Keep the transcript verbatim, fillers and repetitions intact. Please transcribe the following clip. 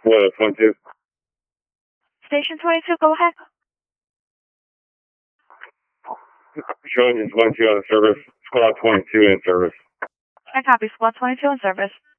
What, twenty-two? Station twenty-two, go ahead. Showing you twenty-two on service. Squad twenty-two in service. I copy. Squad twenty-two in service.